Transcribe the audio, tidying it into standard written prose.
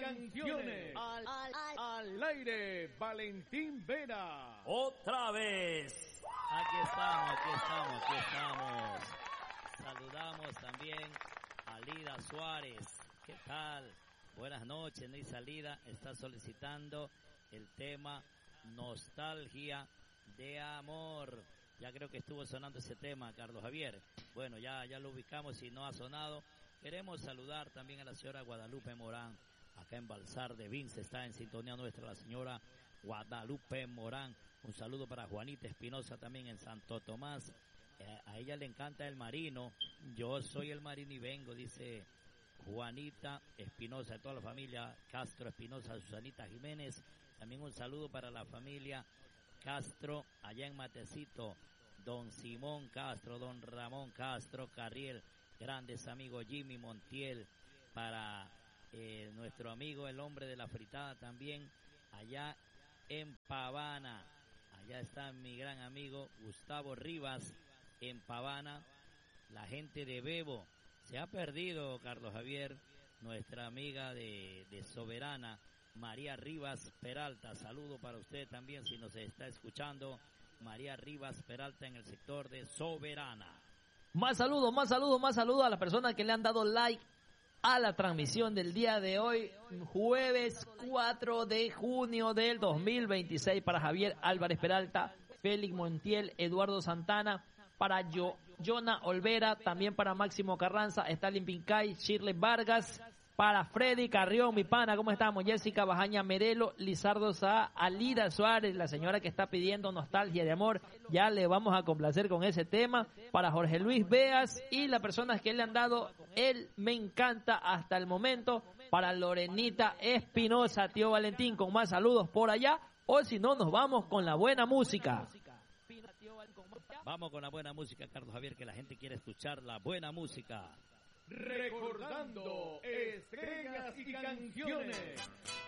canciones. Al aire, Valentín Vera. Otra vez. Aquí estamos. Saludamos también a Lida Suárez. ¿Qué tal? Buenas noches, Ney Lida está solicitando el tema Nostalgia de Amor. Ya creo que estuvo sonando ese tema, Carlos Javier. Bueno, ya lo ubicamos, si no ha sonado. Queremos saludar también a la señora Guadalupe Morán, acá en Balsar de Vince, está en sintonía nuestra la señora Guadalupe Morán. Un saludo para Juanita Espinosa también en Santo Tomás. A ella le encanta el marino. Yo soy el marino y vengo, dice Juanita Espinosa, de toda la familia Castro Espinosa, Susanita Jiménez. También un saludo para la familia Castro allá en Matecito, don Simón Castro, don Ramón Castro Carriel, grandes amigos Jimmy Montiel, para nuestro amigo el hombre de la fritada también allá en Pavana. Allá está mi gran amigo Gustavo Rivas en Pavana. La gente de Bebo se ha perdido, Carlos Javier, nuestra amiga de Soberana, María Rivas Peralta. Saludo para usted también si nos está escuchando, María Rivas Peralta en el sector de Soberana. Más saludos a las personas que le han dado like a la transmisión del día de hoy, jueves 4 de junio del 2026, para Javier Álvarez Peralta, Félix Montiel, Eduardo Santana, para Jonah Olvera, también para Máximo Carranza, Stalin Pincay, Shirley Vargas, para Freddy Carrión, mi pana, ¿cómo estamos? Jessica Bajaña Merelo, Lizardo Sá, Alida Suárez, la señora que está pidiendo Nostalgia de Amor, ya le vamos a complacer con ese tema, para Jorge Luis Beas y las personas que le han dado el me encanta hasta el momento, para Lorenita Espinosa, tío Valentín, con más saludos por allá, o si no, nos vamos con la buena música. Vamos con la buena música, Carlos Javier, que la gente quiere escuchar la buena música. Recordando estrellas y canciones.